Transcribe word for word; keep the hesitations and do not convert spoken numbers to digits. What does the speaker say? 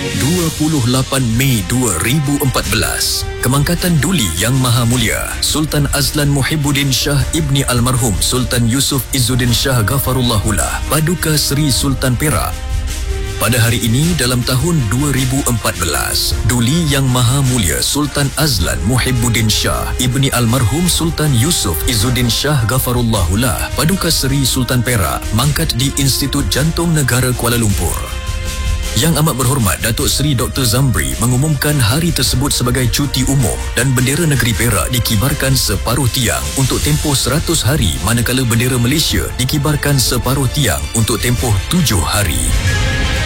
dua puluh lapan Mei dua ribu empat belas, Kemangkatan Duli Yang Maha Mulia Sultan Azlan Muhibbuddin Shah Ibni Almarhum Sultan Yusuf Izzuddin Shah Ghafarullahullah Paduka Seri Sultan Perak. Pada hari ini dalam tahun dua ribu empat belas, Duli Yang Maha Mulia Sultan Azlan Muhibbuddin Shah Ibni Almarhum Sultan Yusuf Izzuddin Shah Ghafarullahullah Paduka Seri Sultan Perak mangkat di Institut Jantung Negara Kuala Lumpur. Yang Amat Berhormat Datuk Seri Doktor Zamri mengumumkan hari tersebut sebagai cuti umum dan bendera negeri Perak dikibarkan separuh tiang untuk tempoh seratus hari, manakala bendera Malaysia dikibarkan separuh tiang untuk tempoh tujuh hari.